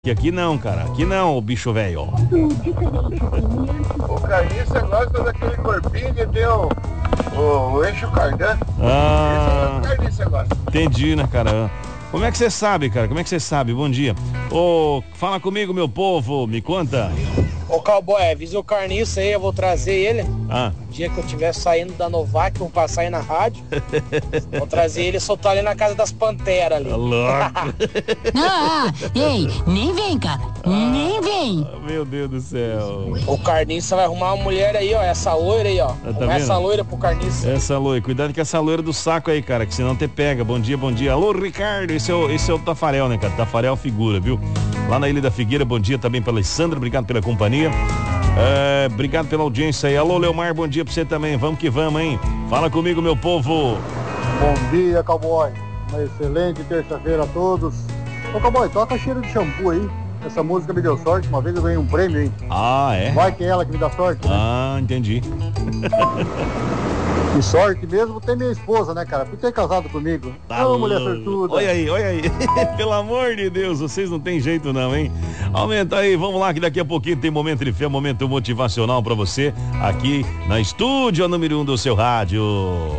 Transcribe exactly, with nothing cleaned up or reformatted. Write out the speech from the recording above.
Que aqui não, cara. Aqui não, o bicho velho. O Carniça gosta daquele corpinho que tem o, o, o eixo cardan. Ah, Esse é o Carniça gosta. entendi, né, cara? Como é que você sabe, cara? Como é que você sabe? Bom dia. Ô, fala comigo, meu povo. Me conta. Ô, cowboy, avisa o Carniça aí, eu vou trazer ele. Ah. O dia que eu estiver saindo da Novac, vou passar aí na rádio. Vou trazer ele e soltar ali na casa das Panteras ali. Tá louco. Ah, ei, nem vem, cara. Nem vem. Ah, meu Deus do céu. O Carniça vai arrumar uma mulher aí, ó. Essa loira aí, ó. tá Arrumar essa vendo? loira pro Carniça. Essa loira, cuidado com essa loira do saco aí, cara, que senão te pega. Bom dia, bom dia. Alô, Ricardo, esse é o, esse é o Tafarel, né, cara? Tafarel figura, viu? Lá na Ilha da Figueira, bom dia também pra Alessandra, obrigado pela companhia. É, obrigado pela audiência aí. Alô, Leomar, bom dia pra você também. Vamos que vamos, hein? Fala comigo, meu povo. Bom dia, cowboy. Uma excelente terça-feira a todos. Ô, cowboy, toca cheiro de shampoo aí. Essa música me deu sorte. Uma vez eu ganhei um prêmio, hein? Ah, é? Vai que é ela que me dá sorte, né? Ah, entendi. Que sorte mesmo ter minha esposa, né, cara? Por ter casado comigo. Tá Ô, mulher louco. sortuda. Olha aí, olha aí. Pelo amor de Deus, vocês não tem jeito não, hein? Aumenta aí, vamos lá que daqui a pouquinho tem momento de fé, momento motivacional pra você aqui na estúdio número um do seu rádio.